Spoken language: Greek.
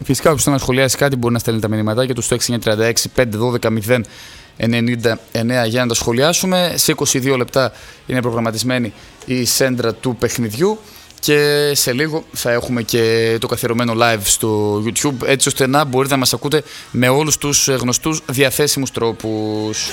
Φυσικά, όποιος θέλει να σχολιάσει κάτι μπορεί να στέλνει τα μηνύματάκια του στο 6936 512 099 για να τα σχολιάσουμε. Σε 22 λεπτά είναι προγραμματισμένη η σέντρα του παιχνιδιού και σε λίγο θα έχουμε και το καθιερωμένο live στο YouTube, έτσι ώστε να μπορείτε να μας ακούτε με όλους τους γνωστούς διαθέσιμους τρόπους.